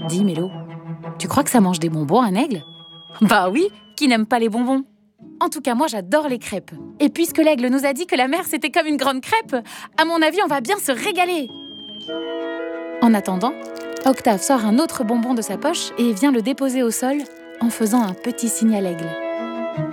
Dis Mélo, tu crois que ça mange des bonbons un aigle ? Bah oui, qui n'aime pas les bonbons ? En tout cas, moi j'adore les crêpes. Et puisque l'aigle nous a dit que la mer c'était comme une grande crêpe, à mon avis on va bien se régaler. En attendant, Octave sort un autre bonbon de sa poche et vient le déposer au sol en faisant un petit signe à l'aigle.